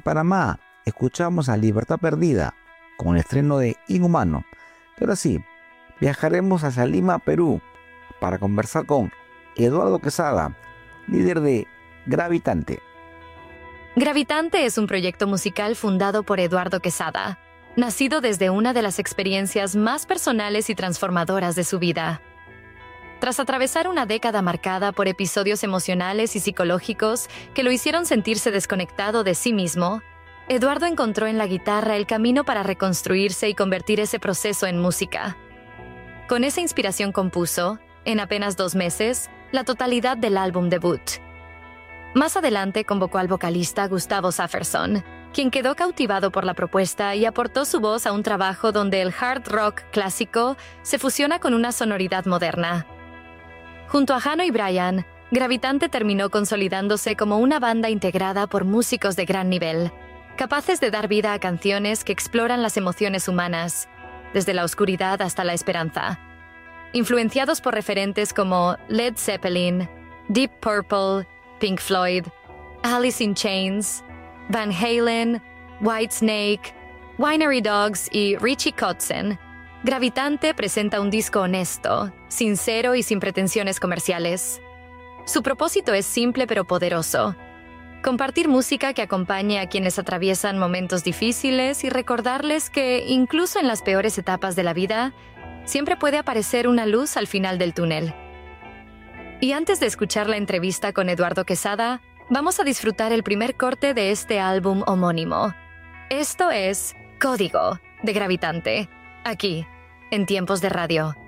Desde Panamá escuchamos a Libertad Perdida con el estreno de Inhumano. Pero sí, viajaremos hacia Lima, Perú, para conversar con Eduardo Quesada, líder de Gravitante. Gravitante es un proyecto musical fundado por Eduardo Quesada, nacido desde una de las experiencias más personales y transformadoras de su vida. Tras atravesar una década marcada por episodios emocionales y psicológicos que lo hicieron sentirse desconectado de sí mismo, Eduardo encontró en la guitarra el camino para reconstruirse y convertir ese proceso en música. Con esa inspiración compuso, en apenas 2 meses, la totalidad del álbum debut. Más adelante convocó al vocalista Gustavo Safferson, quien quedó cautivado por la propuesta y aportó su voz a un trabajo donde el hard rock clásico se fusiona con una sonoridad moderna. Junto a Jano y Brian, Gravitante terminó consolidándose como una banda integrada por músicos de gran nivel, capaces de dar vida a canciones que exploran las emociones humanas, desde la oscuridad hasta la esperanza. Influenciados por referentes como Led Zeppelin, Deep Purple, Pink Floyd, Alice in Chains, Van Halen, Whitesnake, Winery Dogs y Richie Kotzen, Gravitante presenta un disco honesto, sincero y sin pretensiones comerciales. Su propósito es simple pero poderoso: compartir música que acompañe a quienes atraviesan momentos difíciles y recordarles que, incluso en las peores etapas de la vida, siempre puede aparecer una luz al final del túnel. Y antes de escuchar la entrevista con Eduardo Quesada, vamos a disfrutar el primer corte de este álbum homónimo. Esto es Código, de Gravitante, aquí, en Tiempos de Radio.